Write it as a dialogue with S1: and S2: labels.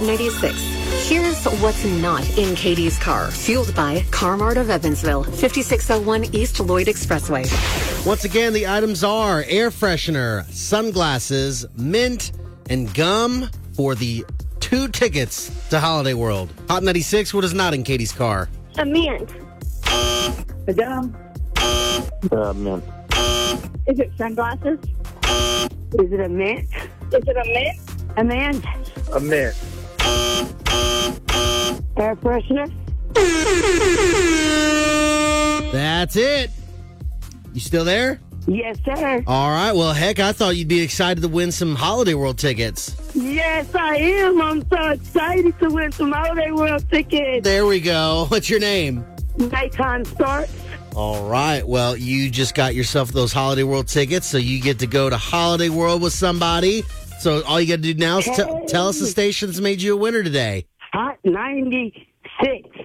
S1: Hot 96. Here's what's not in Katie's car. Fueled by Car-Mart of Evansville, 5601 East Lloyd Expressway.
S2: Once again, the items are air freshener, sunglasses, mint, and gum for the 2 tickets to Holiday World. Hot 96, what is not in Katie's car?
S3: A mint.
S4: A gum.
S5: Mint.
S3: Is it sunglasses?
S4: Is it a mint?
S3: Is it a mint?
S4: A mint.
S5: A mint.
S4: Air freshener.
S2: That's it. You still there?
S4: Yes, sir.
S2: All right. Well, heck, I thought you'd be excited to win some Holiday World tickets.
S4: Yes, I am. I'm so excited to win some Holiday World tickets.
S2: There we go. What's your name?
S4: Nighttime starts.
S2: All right. Well, you just got yourself those Holiday World tickets, so you get to go to Holiday World with somebody. So all you got to do now is tell us the station's made you a winner today.
S4: Hot 96.